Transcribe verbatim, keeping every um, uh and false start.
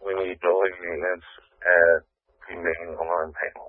we need building maintenance at the main alarm panel.